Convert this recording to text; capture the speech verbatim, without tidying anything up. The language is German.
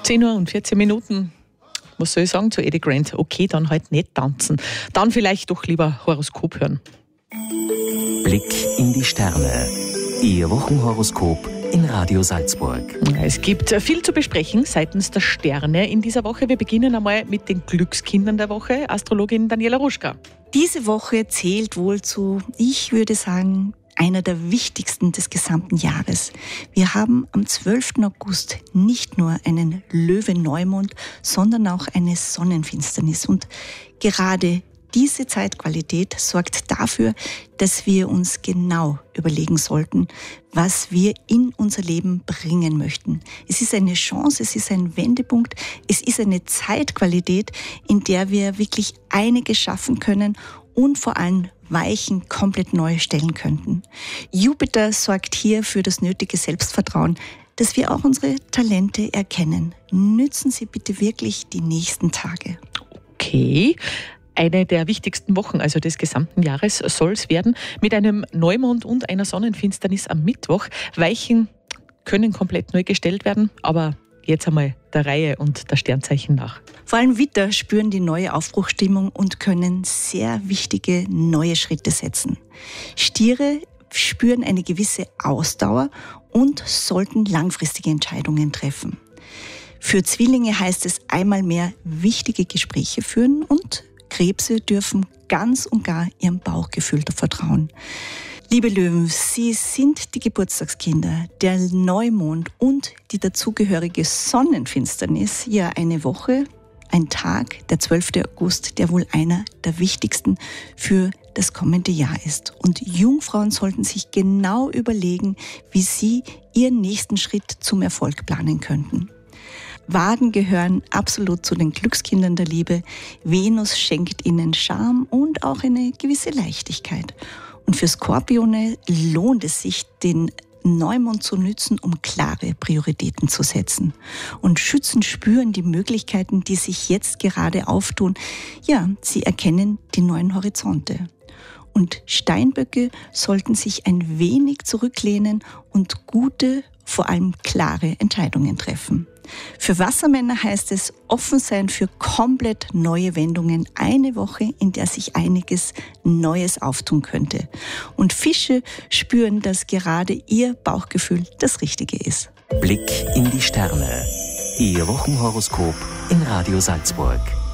zehn Uhr und vierzehn Minuten. Was soll ich sagen zu Eddie Grant? Okay, dann halt nicht tanzen. Dann vielleicht doch lieber Horoskop hören. Blick in die Sterne. Ihr Wochenhoroskop in Radio Salzburg. Es gibt viel zu besprechen seitens der Sterne in dieser Woche. Wir beginnen einmal mit den Glückskindern der Woche. Astrologin Daniela Ruschka. Diese Woche zählt wohl zu, ich würde sagen, einer der wichtigsten des gesamten Jahres. Wir haben am zwölften August nicht nur einen Löwe-Neumond, sondern auch eine Sonnenfinsternis. Und gerade diese Zeitqualität sorgt dafür, dass wir uns genau überlegen sollten, was wir in unser Leben bringen möchten. Es ist eine Chance, es ist ein Wendepunkt, es ist eine Zeitqualität, in der wir wirklich einiges schaffen können und vor allem Weichen komplett neu stellen könnten. Jupiter sorgt hier für das nötige Selbstvertrauen, dass wir auch unsere Talente erkennen. Nützen Sie bitte wirklich die nächsten Tage. Okay. Eine der wichtigsten Wochen, also des gesamten Jahres, soll es werden. Mit einem Neumond und einer Sonnenfinsternis am Mittwoch. Weichen können komplett neu gestellt werden, aber jetzt einmal der Reihe und der Sternzeichen nach. Vor allem Widder spüren die neue Aufbruchstimmung und können sehr wichtige neue Schritte setzen. Stiere spüren eine gewisse Ausdauer und sollten langfristige Entscheidungen treffen. Für Zwillinge heißt es einmal mehr wichtige Gespräche führen und Krebse dürfen ganz und gar ihrem Bauchgefühl vertrauen. Liebe Löwen, Sie sind die Geburtstagskinder. Der Neumond und die dazugehörige Sonnenfinsternis, ja eine Woche, ein Tag, der zwölfte August, der wohl einer der wichtigsten für das kommende Jahr ist. Und Jungfrauen sollten sich genau überlegen, wie sie ihren nächsten Schritt zum Erfolg planen könnten. Wagen gehören absolut zu den Glückskindern der Liebe. Venus schenkt ihnen Charme und auch eine gewisse Leichtigkeit. Und für Skorpione lohnt es sich, den Neumond zu nützen, um klare Prioritäten zu setzen. Und Schützen spüren die Möglichkeiten, die sich jetzt gerade auftun. Ja, sie erkennen die neuen Horizonte. Und Steinböcke sollten sich ein wenig zurücklehnen und gute, vor allem klare Entscheidungen treffen. Für Wassermänner heißt es offen sein für komplett neue Wendungen. Eine Woche, in der sich einiges Neues auftun könnte. Und Fische spüren, dass gerade ihr Bauchgefühl das Richtige ist. Blick in die Sterne. Ihr Wochenhoroskop in Radio Salzburg.